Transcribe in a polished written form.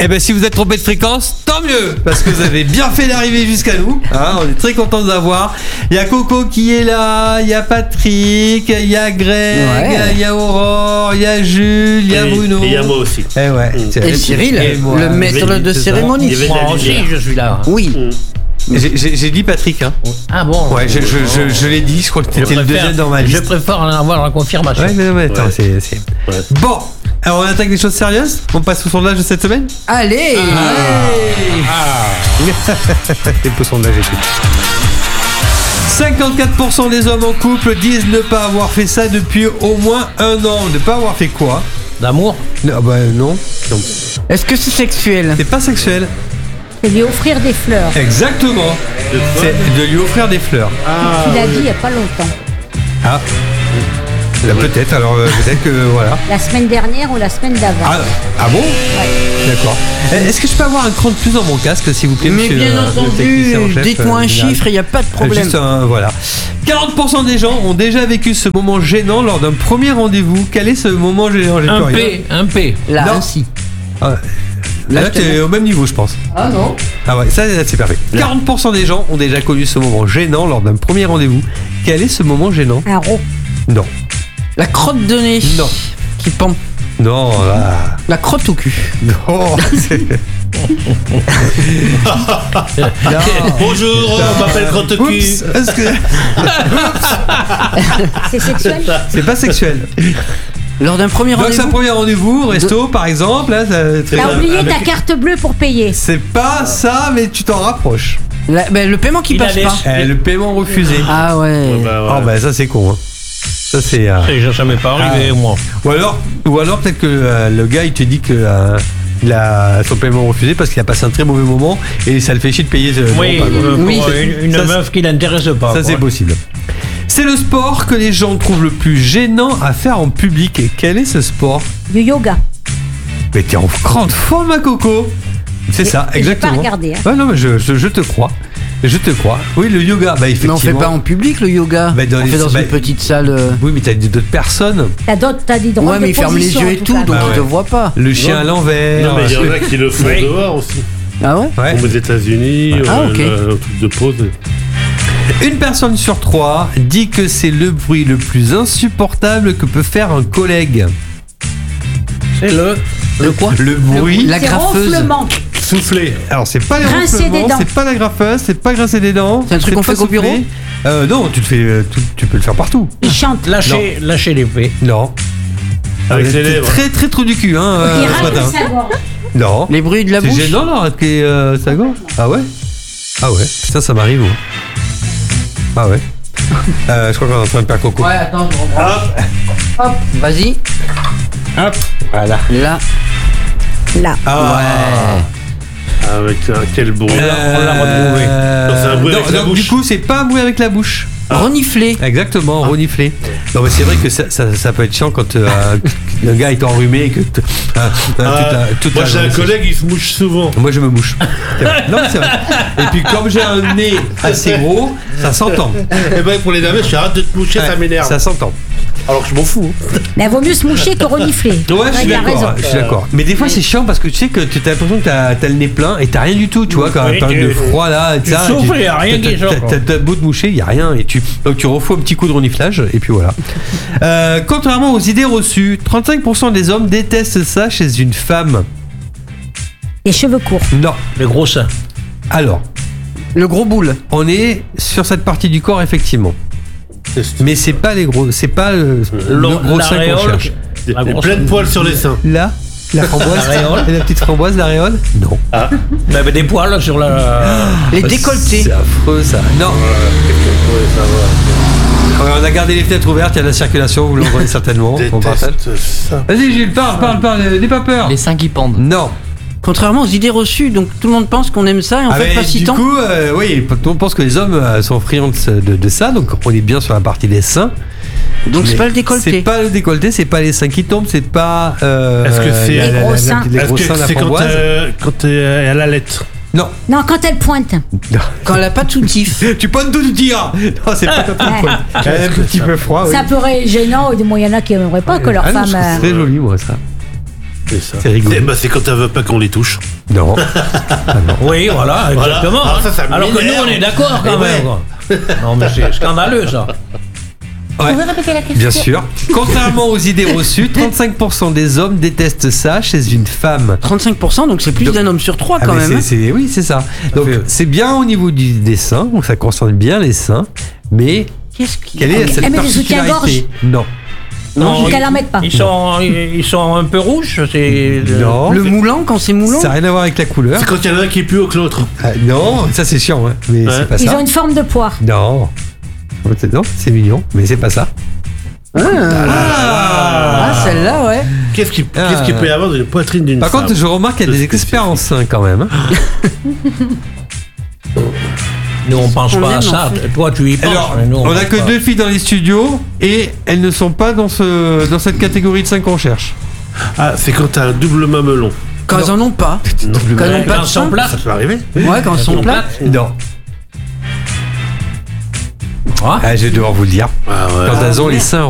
Eh ben si vous êtes trompé de fréquence, tant mieux, parce que vous avez bien fait d'arriver jusqu'à nous. Hein, on est très content de vous avoir. Il y a Coco qui est là, il y a Patrick, il y a Greg, il y a Aurore, il y a Jules, il y a Bruno. Et il y a moi aussi. Eh ouais. Et Cyril, le maître de cérémonie. Moi aussi, je suis là. Oui. J'ai dit Patrick. Hein. Ah bon. Ouais, je l'ai dit. Je crois que t'étais le deuxième dans ma liste. Je préfère en avoir la confirmation. Ouais, mais attends, c'est. Bon. Alors on attaque des choses sérieuses. On passe au sondage de cette semaine. Allez. C'est pour sondage écoute. 54% des hommes en couple disent ne pas avoir fait ça depuis au moins un an. Ne pas avoir fait quoi? D'amour? Non, bah non. Est-ce que c'est sexuel? C'est pas sexuel. C'est lui offrir des fleurs. Exactement. C'est de lui offrir des fleurs. Tu l'as dit il n'y a pas longtemps. Ah. Là, peut-être, alors peut-être que voilà. La semaine dernière ou la semaine d'avant. Ah bon? Ouais. D'accord. Est-ce que je peux avoir un cran de plus dans mon casque, s'il vous plaît, Mais monsieur, bien entendu, dites-moi un chiffre, il n'y a pas de problème. Juste voilà. 40% des gens ont déjà vécu ce moment gênant lors d'un premier rendez-vous. Quel est ce moment gênant? Un P. Là, non. ainsi. Là, t'es au même niveau, je pense. Ah non. Ah ouais, ça c'est parfait. 40% des gens ont déjà connu ce moment gênant lors d'un premier rendez-vous. Quel est ce moment gênant? Un rot. Non. La crotte de nez. Non. Qui pend. Non. La crotte au cul. Non. Bonjour, on m'appelle Crotte-Cul. C'est sexuel? C'est pas sexuel. Lors d'un premier rendez-vous. Donc c'est un premier rendez-vous, resto par exemple. Là, t'as oublié ta carte bleue pour payer. C'est pas ça, mais tu t'en rapproches. Le paiement qui passe pas. Le paiement refusé. Ah ouais. Oh bah ça c'est con. Hein. Ça c'est. C'est jamais pas arrivé moi. Ou alors peut-être que le gars il te dit que il a son paiement refusé parce qu'il a passé un très mauvais moment et ça le fait chier de payer. Oui, une meuf qui l'intéresse pas. Ça c'est possible. C'est le sport que les gens trouvent le plus gênant à faire en public. Et quel est ce sport? Du yoga. Mais t'es en grande forme, ma Coco. C'est ça, exactement. J'ai pas regardé. Hein. Ouais, non, mais je te crois. Je te crois. Oui, le yoga, bah effectivement. Mais on fait pas en public le yoga. Bah, on fait dans une petite salle. Oui, mais t'as d'autres personnes. T'as des droits. Ouais, mais ils ferment les yeux et tout, donc ils te voient pas. Le chien à l'envers. Non, mais il y en a qui le font dehors aussi. Ah ouais? Comme aux États-Unis, ok. un truc de pause. Une personne sur 3 dit que c'est le bruit le plus insupportable que peut faire un collègue. C'est le quoi? Le bruit. La graffeuse. Ronflement. Souffler. Alors c'est pas les Grincer des ronflements, dents. c'est pas la graffeuse, c'est pas grincer des dents. C'est un truc qu'on fait qu'au bureau? Non, tu peux le faire partout. Il chante. Lâcher l'épée. Non. Avec les lèvres. Très très trou du cul, hein, Il ce matin. râle sa gorge. Non. Les bruits de la C'est bouche. gênant, non, rater sa gorge. Ah ouais. Ah ouais. Ça m'arrive. Moi. Ah ouais. Je crois qu'on est en train de perdre Coco. Ouais, attends, je reprends. Hop. Vas-y. Hop. Voilà. Là. Ah. Ouais. Avec quel bruit. On l'a retrouvé. Non, c'est un bruit avec la donc bouche. du coup, c'est pas un bruit avec la bouche. Renifler. Exactement, renifler. Non, mais c'est vrai que ça peut être chiant quand un gars est enrhumé et que toute Moi, la j'ai un journée, collègue, il se mouche souvent. Moi, je me mouche. C'est vrai. Non, mais c'est vrai. Et puis, comme j'ai un nez assez gros, ça s'entend. Et ben pour les dames, je arrête de te moucher, ça m'énerve. Ça s'entend. Alors que je m'en fous. Mais vaut mieux se moucher que renifler. Ouais, je suis il a raison. d'accord. Je suis d'accord. Mais des fois, c'est chiant parce que tu sais que tu as l'impression que t'as le nez plein et t'as rien du tout. Tu vois, quand Oui, t'as de froid là, tu souffles, y a rien qui sort. T'as beau te moucher, il y a rien. Et donc tu refous un petit coup de reniflage et puis voilà. Contrairement aux idées reçues, 35% des hommes détestent ça chez une femme. Les cheveux courts. Non. Les gros seins. Alors, Le gros boule. on est sur cette partie du corps effectivement. Mais c'est pas les gros, c'est pas le gros sein qu'on cherche. Des plein de poils sur les seins. Là, la framboise, la petite framboise, l'aréole. Non. Ah. Il avait des poils sur la. Les décolletés. C'est affreux ça. Non. Ouais, on a gardé les fenêtres ouvertes, il y a de la circulation, vous l'entendez certainement. On Déteste ça. Vas-y Gilles, parle, n'aie pas peur. Les seins qui pendent. Non. Contrairement aux idées reçues, donc tout le monde pense qu'on aime ça et en fait pas si du tant. coup, oui, on pense que les hommes sont friands de ça, donc on est bien sur la partie des seins. Donc c'est pas le décolleté. C'est pas le décolleté, c'est pas les seins qui tombent, c'est pas. Est-ce que c'est les gros seins? Les Est-ce gros que seins de la c'est framboise. quand elle a lettre? Non. Non, quand elle pointe. Quand elle a pas de soutif. Tu peux tout dire. Non, c'est pas quand elle pointe. Elle a un petit peu froid. Oui. Ça pourrait être gênant, il y en a qui n'aimeraient pas que leur non, femme. je trouve c'est très joli, moi, ça. C'est ça. C'est rigolo. C'est quand elle veut pas qu'on les touche. Non. Oui, voilà, exactement. Alors ça Alors que nous, m'énerve. on est d'accord quand Eh même. quoi. Non, mais c'est scandaleux, ça. Ouais, bien sûr. Contrairement aux idées reçues, 35% des hommes détestent ça chez une femme. 35%, donc c'est plus d'un homme sur 3 Ah, quand mais même. oui, c'est ça. Donc c'est bien au niveau des seins, donc ça concerne bien les seins, mais Qu'est-ce qu'il quelle est cette Elle met des particularité? soutiens-gorge. Non. Non, Qu'elle en mette pas. Ils sont un peu rouges, c'est. Non. Le moulant, quand c'est moulant. Ça n'a rien à voir avec la couleur. C'est quand il y en a un qui est plus haut que l'autre. Ah, non, ça c'est chiant, hein, mais Ouais. c'est pas Ils ça. ont une forme de poire. Non. Non, c'est mignon, mais c'est pas ça. Ah, celle-là, ouais. Qu'est-ce qu'il peut y avoir dans une poitrine d'une Par femme? contre, je remarque qu'il y a des experts en seins quand même. hein. Nous, on pense On pas à aime, ça. en fait. Toi, tu y penses. Alors, mais nous, on a pense que pas. 2 filles dans les studios et elles ne sont pas dans cette catégorie de seins qu'on cherche. Ah, c'est quand t'as un double mamelon. Quand ils en ont pas. Non. Quand ils n'ont Quand pas de elles sont sein. plates. Ça peut arriver. Ouais, quand ils sont plats. Non. Ah. Ah, je vais devoir vous le dire. Ah ouais. Quand elles ont les seins